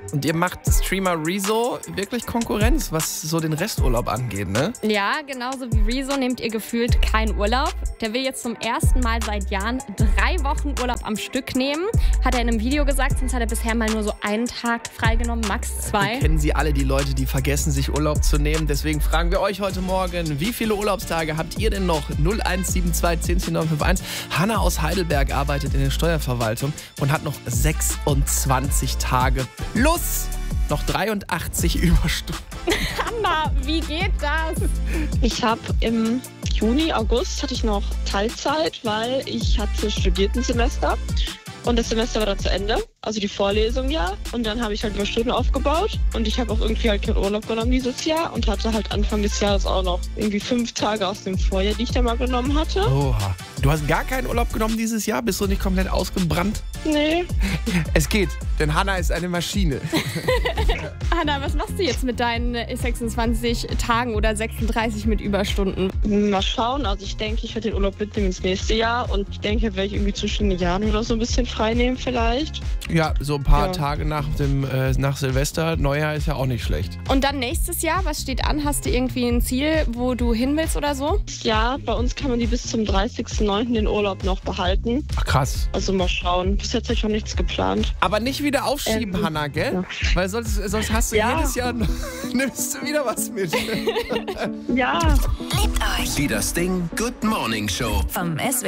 Und ihr macht Streamer Rezo wirklich Konkurrenz, was so den Resturlaub angeht, ne? Ja, genauso wie Rezo nehmt ihr gefühlt keinen Urlaub. Der will jetzt zum ersten Mal seit Jahren 3 Wochen Urlaub am Stück nehmen. Hat er in einem Video gesagt, sonst hat er bisher mal nur so einen Tag freigenommen, max 2. Kennen Sie alle die Leute, die vergessen, sich Urlaub zu nehmen. Deswegen fragen wir euch heute Morgen, wie viele Urlaubstage habt ihr denn noch? 0172 10 Hanna aus Heidelberg arbeitet in der Steuerverwaltung und hat noch 26 Tage plus noch 83 Überstunden. Hanna, wie geht das? Ich habe im Juni, August hatte ich noch Teilzeit, weil ich hatte Studierendensemester. Und das Semester war dann zu Ende, also die Vorlesung ja. Und dann habe ich halt Überstunden aufgebaut. Und ich habe auch irgendwie halt keinen Urlaub genommen dieses Jahr. Und hatte halt Anfang des Jahres auch noch irgendwie 5 Tage aus dem Vorjahr, die ich da mal genommen hatte. Oha. Du hast gar keinen Urlaub genommen dieses Jahr? Bist du nicht komplett ausgebrannt? Nee. Es geht, denn Hanna ist eine Maschine. Hanna, was machst du jetzt mit deinen 26 Tagen oder 36 mit Überstunden? Mal schauen. Also ich denke, ich werde den Urlaub mitnehmen ins nächste Jahr. Und ich denke, werde ich irgendwie zwischen den Jahren oder so ein bisschen frei nehmen vielleicht. Ja, so ein paar Ja. Tage nach Silvester. Neujahr ist ja auch nicht schlecht. Und dann nächstes Jahr, was steht an? Hast du irgendwie ein Ziel, wo du hin willst oder so? Ja, bei uns kann man die bis zum 30.09. den Urlaub noch behalten. Ach krass. Also mal schauen. Bis jetzt habe ich noch nichts geplant. Aber nicht wieder aufschieben, Hanna, gell? ja. Weil sonst hast du Ja. jedes Jahr nimmst du wieder was mit. Ja. Liebt euch. Die Das Ding Good Morning Show. Vom SWR